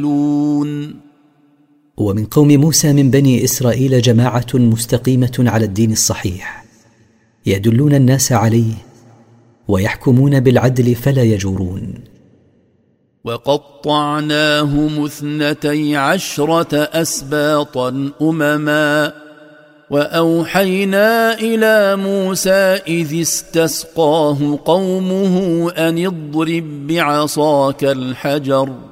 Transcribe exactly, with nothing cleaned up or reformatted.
ومن قوم موسى من بني إسرائيل جماعة مستقيمة على الدين الصحيح، يدلون الناس عليه ويحكمون بالعدل فلا يجورون. وقطعناهم اثنتي عشرة أسباطا أمما وأوحينا إلى موسى إذ استسقاه قومه أن اضرب بعصاك الحجر